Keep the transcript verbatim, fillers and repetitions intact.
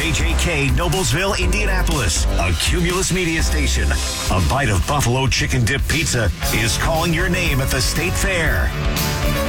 K J K, Noblesville, Indianapolis, a Cumulus Media station. A bite of buffalo chicken dip pizza is calling your name at the State Fair.